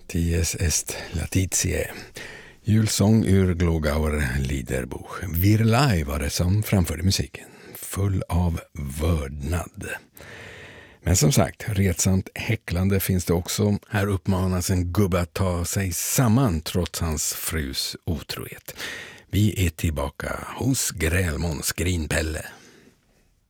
Dies est Laetitia. Julsång ur Glogauer Liederbuch. Virlai var det som framförde musiken. Full av vördnad. Men som sagt, retsamt häcklande finns det också. Här uppmanas en gubbe att ta sig samman trots hans frus otrohet. Vi är tillbaka hos Grälmåns Grinpelle.